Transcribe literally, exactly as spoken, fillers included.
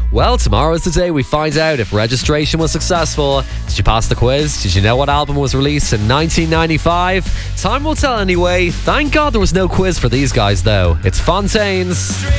Well, tomorrow is the day we find out if registration was successful. Did you pass the quiz? Did you know what album was released in nineteen ninety-five? Time will tell anyway. Thank God there was no quiz for these guys though. It's Fontaines.